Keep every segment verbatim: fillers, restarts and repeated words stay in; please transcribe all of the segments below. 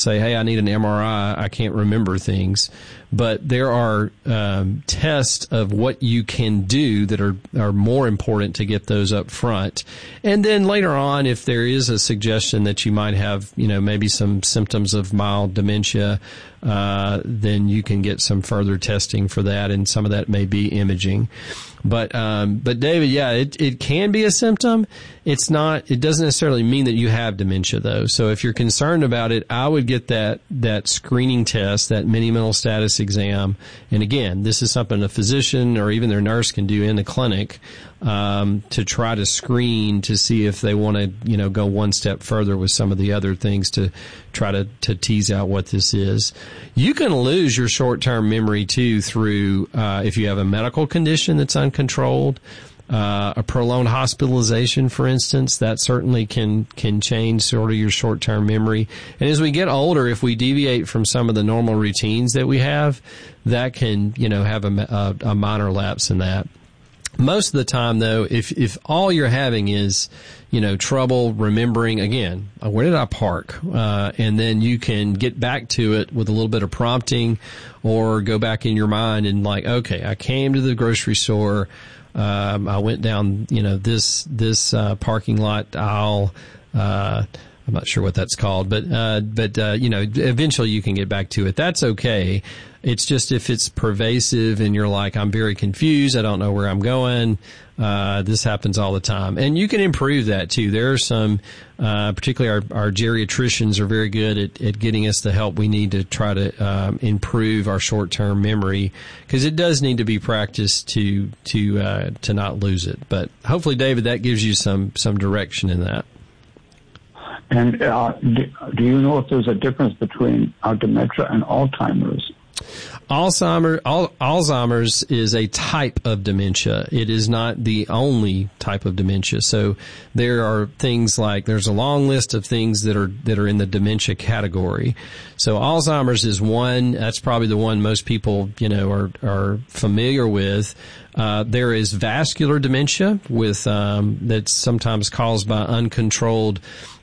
say, hey, I need an M R I, I can't remember things. But there are um, tests of what you can do that are, are more important to get those up front. And then later on, if there is a suggestion that you might have, you know, maybe some symptoms of mild dementia, uh, then you can get some further testing for that, and some of that may be imaging. But, um, but David, yeah, it, it can be a symptom. It's not, it doesn't necessarily mean that you have dementia though. So if you're concerned about it, I would get that, that screening test, that mini mental status exam. And again, this is something a physician or even their nurse can do in the clinic, um, to try to screen to see if they want to, you know, go one step further with some of the other things to try to, to tease out what this is. You can lose your short-term memory too through, uh, if you have a medical condition that's uncontrolled, uh, a prolonged hospitalization, for instance, that certainly can, can change sort of your short-term memory. And as we get older, if we deviate from some of the normal routines that we have, that can, you know, have a, a, a minor lapse in that. Most of the time, though, if if all you're having is, you know, trouble remembering, again, where did I park? Uh, and then you can get back to it with a little bit of prompting, or go back in your mind and like, okay, I came to the grocery store. Um, I went down, you know, this this uh, parking lot aisle. Uh, I'm not sure what that's called, but uh, but uh, you know, eventually you can get back to it. That's okay. It's just if it's pervasive and you're like, I'm very confused, I don't know where I'm going, uh, this happens all the time. And you can improve that too. There are some, uh, particularly our, our geriatricians are very good at, at getting us the help we need to try to um, improve our short-term memory, because it does need to be practiced to to uh, to not lose it. But hopefully, David, that gives you some some direction in that. And uh, do, do you know if there's a difference between uh, dementia and Alzheimer's? Alzheimer, al, Alzheimer's is a type of dementia. It is not the only type of dementia. So there are things like, there's a long list of things that are, that are in the dementia category. So Alzheimer's is one, that's probably the one most people, you know, are, are familiar with. Uh, there is vascular dementia with, um, that's sometimes caused by uncontrolled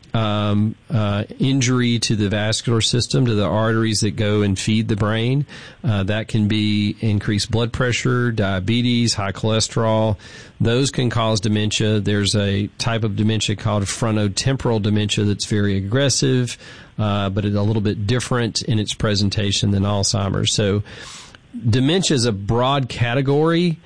Um, uh, injury to the vascular system, to the arteries that go and feed the brain. Uh, that can be increased blood pressure, diabetes, high cholesterol. Those can cause dementia. There's a type of dementia called frontotemporal dementia that's very aggressive, uh, but it's a little bit different in its presentation than Alzheimer's. So dementia is a broad category.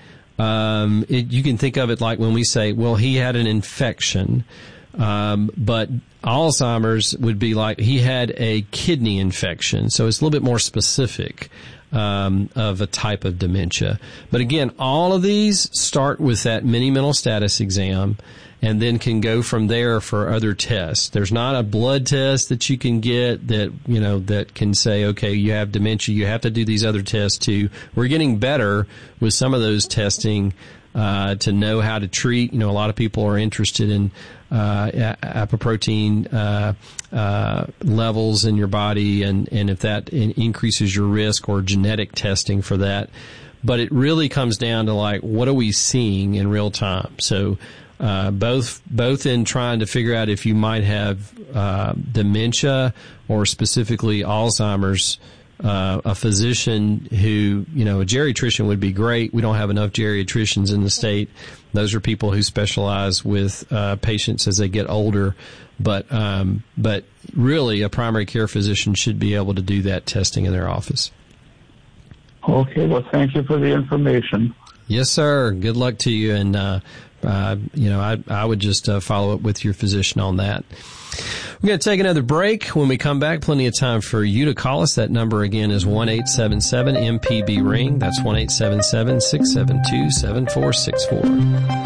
Um, it, you can think of it like when we say, well, he had an infection. Um, but Alzheimer's would be like he had a kidney infection. So it's a little bit more specific, um, of a type of dementia. But again, all of these start with that mini mental status exam and then can go from there for other tests. There's not a blood test that you can get that, you know, that can say, okay, you have dementia, you have to do these other tests too. We're getting better with some of those testing, uh, to know how to treat. You know, a lot of people are interested in uh, apoprotein uh, uh, levels in your body, and, and if that increases your risk, or genetic testing for that. But it really comes down to like, what are we seeing in real time? So uh, both both in trying to figure out if you might have uh, dementia or specifically Alzheimer's. Uh, a physician who, you know, a geriatrician would be great. We don't have enough geriatricians in the state. Those are people who specialize with uh, patients as they get older. But um, but really, a primary care physician should be able to do that testing in their office. Okay. Well, thank you for the information. Yes, sir. Good luck to you. And, uh, uh, you know, I, I would just uh, follow up with your physician on that. We're going to take another break. When we come back, plenty of time for you to call us. That number again is one eight seven seven M P B ring. That's one eight seven seven, six seven two, seven four six four.